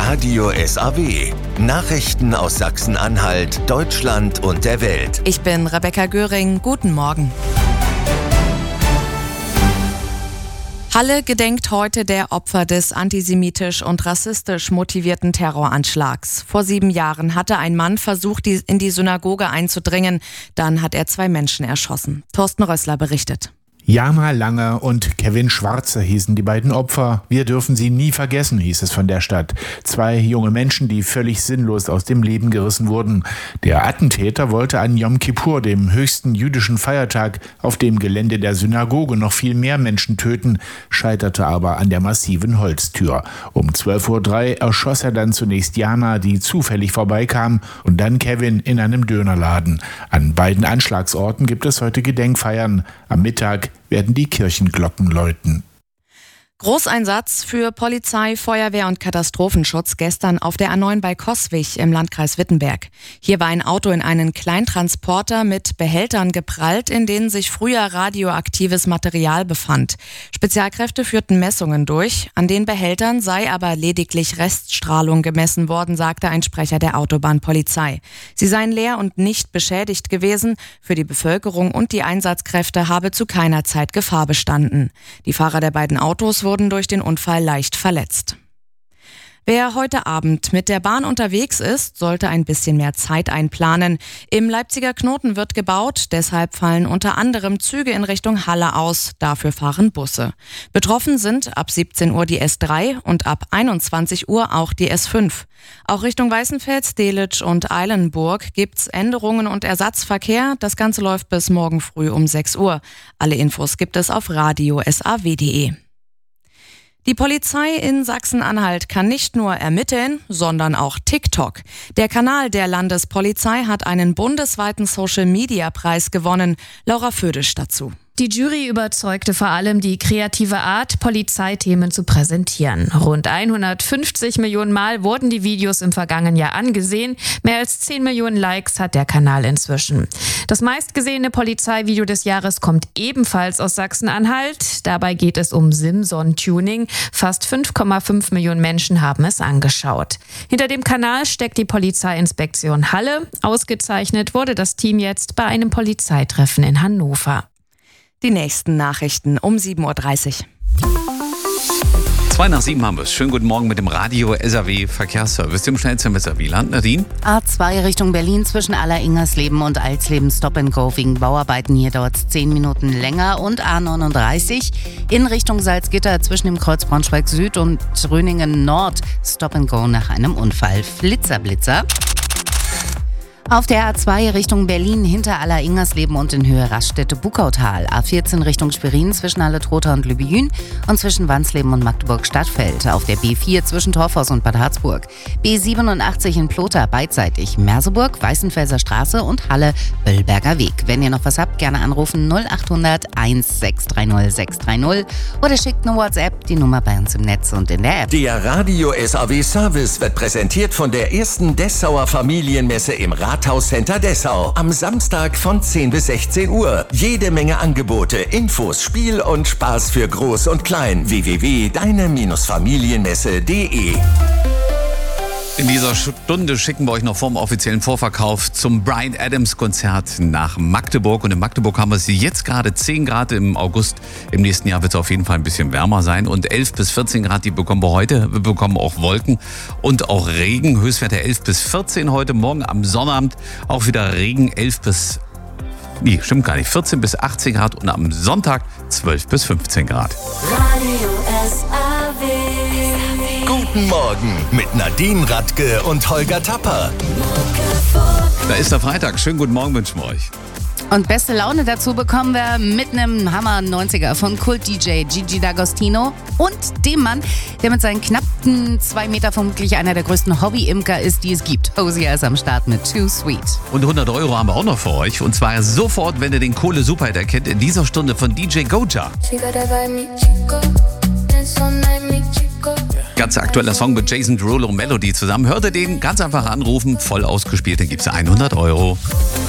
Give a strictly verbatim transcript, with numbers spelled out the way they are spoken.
Radio S A W. Nachrichten aus Sachsen-Anhalt, Deutschland und der Welt. Ich bin Rebecca Göring. Guten Morgen. Halle gedenkt heute der Opfer des antisemitisch und rassistisch motivierten Terroranschlags. Vor sieben Jahren hatte ein Mann versucht, in die Synagoge einzudringen. Dann hat er zwei Menschen erschossen. Thorsten Rössler berichtet. Jana Lange und Kevin Schwarze hießen die beiden Opfer. Wir dürfen sie nie vergessen, hieß es von der Stadt. Zwei junge Menschen, die völlig sinnlos aus dem Leben gerissen wurden. Der Attentäter wollte an Yom Kippur, dem höchsten jüdischen Feiertag, auf dem Gelände der Synagoge noch viel mehr Menschen töten, scheiterte aber an der massiven Holztür. Um zwölf Uhr drei erschoss er dann zunächst Jana, die zufällig vorbeikam, und dann Kevin in einem Dönerladen. An beiden Anschlagsorten gibt es heute Gedenkfeiern. Am Mittag werden die Kirchenglocken läuten. Großeinsatz für Polizei, Feuerwehr und Katastrophenschutz gestern auf der A neun bei Coswig im Landkreis Wittenberg. Hier war ein Auto in einen Kleintransporter mit Behältern geprallt, in denen sich früher radioaktives Material befand. Spezialkräfte führten Messungen durch. An den Behältern sei aber lediglich Reststrahlung gemessen worden, sagte ein Sprecher der Autobahnpolizei. Sie seien leer und nicht beschädigt gewesen. Für die Bevölkerung und die Einsatzkräfte habe zu keiner Zeit Gefahr bestanden. Die Fahrer der beiden Autos wurden durch den Unfall leicht verletzt. Wer heute Abend mit der Bahn unterwegs ist, sollte ein bisschen mehr Zeit einplanen. Im Leipziger Knoten wird gebaut, deshalb fallen unter anderem Züge in Richtung Halle aus. Dafür fahren Busse. Betroffen sind ab siebzehn Uhr die S drei und ab einundzwanzig Uhr auch die S fünf. Auch Richtung Weißenfels, Delitzsch und Eilenburg gibt's Änderungen und Ersatzverkehr. Das Ganze läuft bis morgen früh um sechs Uhr. Alle Infos gibt es auf radio s a w punkt d e. Die Polizei in Sachsen-Anhalt kann nicht nur ermitteln, sondern auch TikTok. Der Kanal der Landespolizei hat einen bundesweiten Social-Media-Preis gewonnen. Laura Födisch dazu. Die Jury überzeugte vor allem die kreative Art, Polizeithemen zu präsentieren. Rund hundertfünfzig Millionen Mal wurden die Videos im vergangenen Jahr angesehen. Mehr als zehn Millionen Likes hat der Kanal inzwischen. Das meistgesehene Polizeivideo des Jahres kommt ebenfalls aus Sachsen-Anhalt. Dabei geht es um Simson-Tuning. Fast fünf Komma fünf Millionen Menschen haben es angeschaut. Hinter dem Kanal steckt die Polizeiinspektion Halle. Ausgezeichnet wurde das Team jetzt bei einem Polizeitreffen in Hannover. Die nächsten Nachrichten um sieben Uhr dreißig. Zwei nach sieben haben wir es. Schönen guten Morgen mit dem Radio S A W Verkehrsservice, dem schnellsten Wieland. Nadine? A zwei Richtung Berlin zwischen Aller-Ingersleben und Alsleben Stop and Go wegen Bauarbeiten. Hier dauert es zehn Minuten länger. Und A neununddreißig in Richtung Salzgitter zwischen dem Kreuz Braunschweig Süd und Röningen Nord Stop and Go nach einem Unfall. Flitzer, Blitzer. Auf der A zwei Richtung Berlin hinter Aller-Ingersleben und in Höhe Raststätte-Buckautal. A vierzehn Richtung Schwerin zwischen Halle-Trotha und Lübejün und zwischen Wansleben und Magdeburg-Stadtfeld. Auf der B vier zwischen Torfhaus und Bad Harzburg. B siebenundachtzig in Plotha beidseitig Merseburg, Weißenfelser Straße und Halle-Böllberger Weg. Wenn ihr noch was habt, gerne anrufen null acht hundert eins sechs drei null sechs drei null oder schickt eine WhatsApp, die Nummer bei uns im Netz und in der App. Der Radio S A W Service wird präsentiert von der ersten Dessauer Familienmesse im Rathauscenter Dessau. Am Samstag von zehn bis sechzehn Uhr. Jede Menge Angebote, Infos, Spiel und Spaß für Groß und Klein. w w w punkt deine Familienmesse punkt d e. In dieser Stunde schicken wir euch noch vorm offiziellen Vorverkauf zum Bryan Adams Konzert nach Magdeburg. Und in Magdeburg haben wir es jetzt gerade zehn Grad im August. Im nächsten Jahr wird es auf jeden Fall ein bisschen wärmer sein. Und elf bis vierzehn Grad, die bekommen wir heute. Wir bekommen auch Wolken und auch Regen. Höchstwerte elf bis vierzehn heute. Morgen am Sonnabend auch wieder Regen, elf bis, nee, stimmt gar nicht, vierzehn bis achtzehn Grad. Und am Sonntag zwölf bis fünfzehn Grad. Radio S A W. Guten Morgen mit Nadine Radke und Holger Tapper. Da ist der Freitag. Schönen guten Morgen wünschen wir euch. Und beste Laune dazu bekommen wir mit einem Hammer neunziger von Kult-D J Gigi D'Agostino und dem Mann, der mit seinen knappen zwei Meter vermutlich einer der größten Hobby-Imker ist, die es gibt. Hosier ist am Start mit Too Sweet. Und hundert Euro haben wir auch noch für euch. Und zwar sofort, wenn ihr den Kohle-Superhit erkennt, in dieser Stunde von D J Goja. Ganz aktueller Song mit Jason Derulo und Melody zusammen. Hört ihr den? Ganz einfach anrufen, voll ausgespielt, dann gibt's hundert Euro.